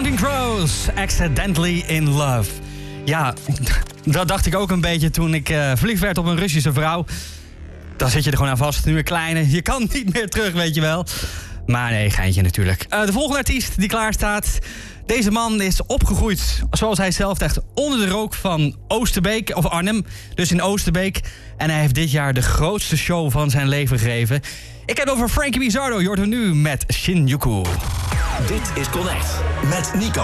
Counting Crows, Accidentally in Love. Ja, dat dacht ik ook een beetje toen ik verliefd werd op een Russische vrouw. Dan zit je er gewoon aan vast. Nu een kleine, je kan niet meer terug, weet je wel. Maar nee, geintje natuurlijk. De volgende artiest die klaar staat. Deze man is opgegroeid, zoals hij zelf zegt, onder de rook van Oosterbeek, of Arnhem, dus in Oosterbeek. En hij heeft dit jaar de grootste show van zijn leven gegeven. Ik heb het over Frankie Bizardo. Je hoort hem nu met Shinjuku. Dit is Connect met Nico.